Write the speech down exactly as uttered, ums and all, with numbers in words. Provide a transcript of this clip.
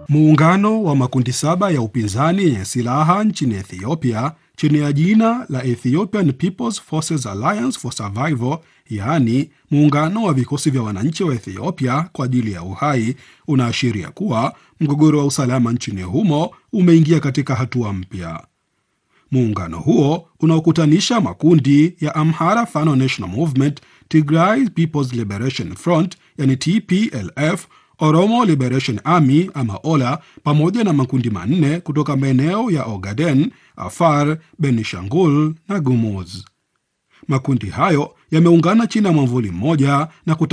Muungano wa makundi saba ya upinzani yenye silaha nchini Ethiopia chini ya jina la Ethiopian People's Forces Alliance for Survival, yaani muungano wa vikosi vya wananchi wa Ethiopia kwa ajili ya uhai, unaashiria kuwa mgogoro wa usalama nchini humo umeingia katika hatua mpya. Muungano huo unaokutanisha makundi ya Amhara Fano National Movement, Tigray People's Liberation Front yani T P L F, Oromo Liberation Army ama Ola, pamoja na makundi manne kutoka maeneo ya Ogaden, Afar, Benishangul na Gumuz. Makundi hayo yameungana chini ya mwavuli mmoja na